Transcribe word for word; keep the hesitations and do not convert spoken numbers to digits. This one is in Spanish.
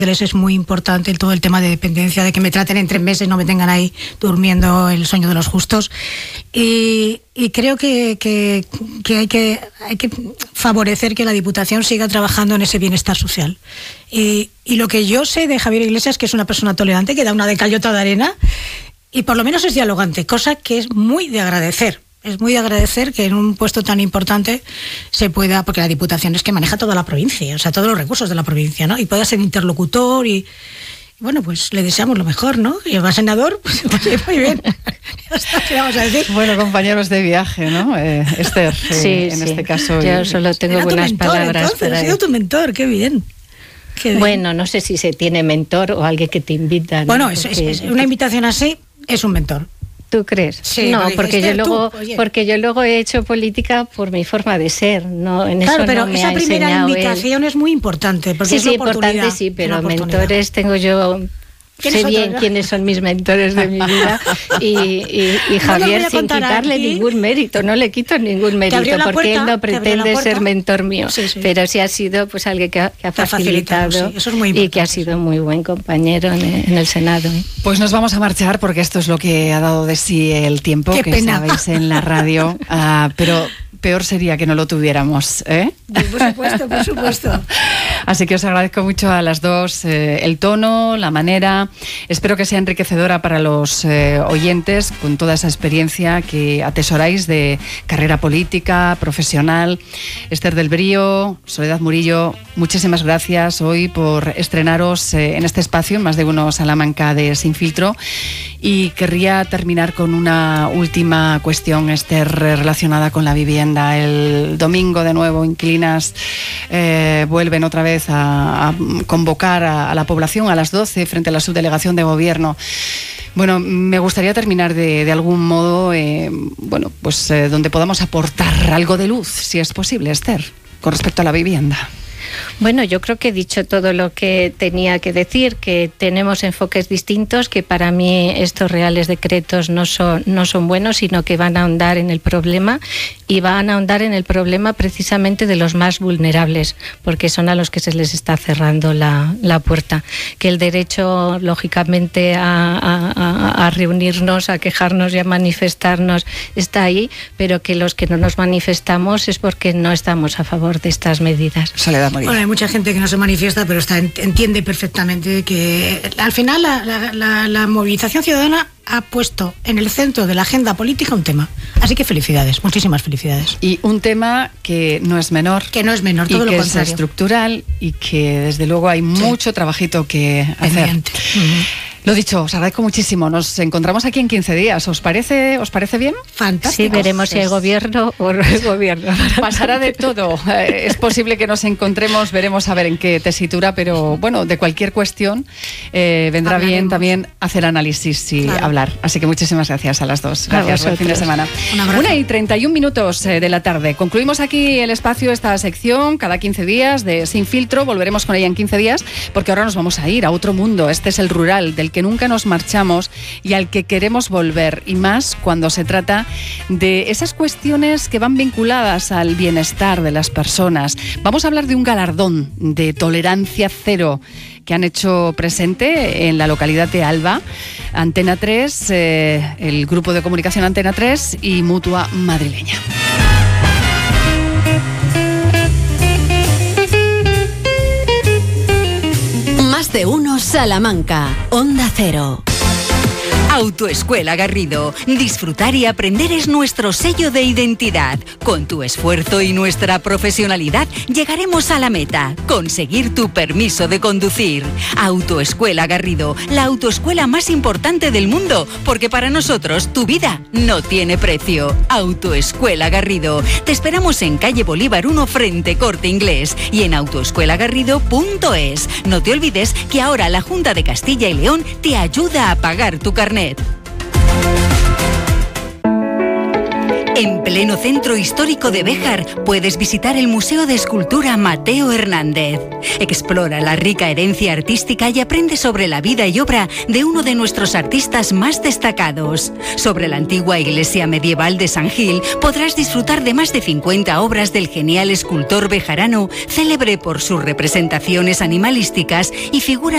Es muy importante todo el tema de dependencia, de que me traten en tres meses, no me tengan ahí durmiendo el sueño de los justos. Y, y creo que, que, que, hay que hay que favorecer que la Diputación siga trabajando en ese bienestar social. Y, y lo que yo sé de Javier Iglesias, que es una persona tolerante, que da una de cal y otra de arena, y por lo menos es dialogante, cosa que es muy de agradecer. Es muy de agradecer que en un puesto tan importante se pueda, porque la Diputación es que maneja toda la provincia, o sea, todos los recursos de la provincia, ¿no? Y pueda ser interlocutor y, y bueno, pues le deseamos lo mejor, ¿no? Y el senador, pues, pues muy bien. ¿Qué vamos a decir? Bueno, compañeros de viaje, ¿no? Eh, Esther, eh, sí, en sí. este caso. Yo solo tengo Era buenas mentor, palabras entonces, para ha sido tu mentor, qué bien. Qué bien. Bueno, no sé si se tiene mentor o alguien que te invita, ¿no? Bueno, es, es, es, una invitación así es un mentor. ¿Tú crees? Sí, no, porque, porque Esther, yo luego, tú, porque yo luego he hecho política por mi forma de ser, no, en claro, eso pero no me esa ha primera invitación él. Es muy importante, porque sí, es sí, una importante, sí, pero mentores tengo yo. Sé bien otros? quiénes son mis mentores de mi vida y, y, y Javier, no sin quitarle aquí. ningún mérito, no le quito ningún mérito porque puerta, él no pretende ser mentor mío, sí, sí. pero sí ha sido pues alguien que ha, que ha facilitado, facilitado sí, eso es muy y que ha sido muy buen compañero en, en el Senado. ¿eh? Pues nos vamos a marchar porque esto es lo que ha dado de sí el tiempo, Qué que pena. sabéis en la radio, uh, pero peor sería que no lo tuviéramos, ¿eh? Por supuesto, por supuesto. Así que os agradezco mucho a las dos eh, el tono, la manera. Espero que sea enriquecedora para los eh, oyentes con toda esa experiencia que atesoráis de carrera política, profesional. Esther del Brío, Soledad Murillo, muchísimas gracias hoy por estrenaros eh, en este espacio, en Más de Uno Salamanca de Sin Filtro. Y querría terminar con una última cuestión, Esther, relacionada con la vivienda. El domingo, de nuevo, inquilinas eh, vuelven otra vez a, a convocar a, a la población a las doce frente a la subdelegación de gobierno. Bueno, me gustaría terminar de, de algún modo, eh, bueno, pues eh, donde podamos aportar algo de luz, si es posible, Esther, con respecto a la vivienda. Bueno, yo creo que he dicho todo lo que tenía que decir, que tenemos enfoques distintos, que para mí estos reales decretos no son, no son buenos, sino que van a ahondar en el problema y van a ahondar en el problema precisamente de los más vulnerables, porque son a los que se les está cerrando la, la puerta. Que el derecho, lógicamente, a, a, a reunirnos, a quejarnos y a manifestarnos está ahí, pero que los que no nos manifestamos es porque no estamos a favor de estas medidas. Soledad. Bueno, hay mucha gente que no se manifiesta, pero está, entiende perfectamente que al final la, la, la, la movilización ciudadana ha puesto en el centro de la agenda política un tema. Así que felicidades, muchísimas felicidades. Y un tema que no es menor. Que no es menor, todo y lo que contrario. Es estructural y que desde luego hay mucho sí. trabajito que hacer. Uh-huh. Lo dicho, os agradezco muchísimo. Nos encontramos aquí en quince días. ¿Os parece, os parece bien? Fantástico. Sí, veremos si hay gobierno o no hay gobierno. Pasará de todo. Eh, es posible que nos encontremos, veremos a ver en qué tesitura, pero bueno, de cualquier cuestión eh, vendrá Hablaremos. bien también hacer análisis y claro. hablar. Así que muchísimas gracias a las dos. Gracias, buen fin de semana. Una y treinta y un minutos de la tarde. Concluimos aquí el espacio, esta sección, cada quince días de Sin Filtro. Volveremos con ella en quince días, porque ahora nos vamos a ir a otro mundo. Este es el rural, del que nunca nos marchamos y al que queremos volver, y más cuando se trata de esas cuestiones que van vinculadas al bienestar de las personas. Vamos a hablar de un galardón de tolerancia cero que han hecho presente en la localidad de Alba, Antena tres, eh, el grupo de comunicación Antena tres y Mutua Madrileña. Más de Uno Salamanca, Onda Cero. Autoescuela Garrido. Disfrutar y aprender es nuestro sello de identidad. Con tu esfuerzo y nuestra profesionalidad llegaremos a la meta, conseguir tu permiso de conducir. Autoescuela Garrido, la autoescuela más importante del mundo, porque para nosotros tu vida no tiene precio. Autoescuela Garrido. Te esperamos en calle Bolívar uno frente Corte Inglés y en autoescuela garrido punto es. No te olvides que ahora la Junta de Castilla y León te ayuda a pagar tu carnet. En pleno centro histórico de Béjar puedes visitar el Museo de Escultura Mateo Hernández. Explora la rica herencia artística y aprende sobre la vida y obra de uno de nuestros artistas más destacados. Sobre la antigua iglesia medieval de San Gil podrás disfrutar de más de cincuenta obras del genial escultor bejarano, célebre por sus representaciones animalísticas y figuras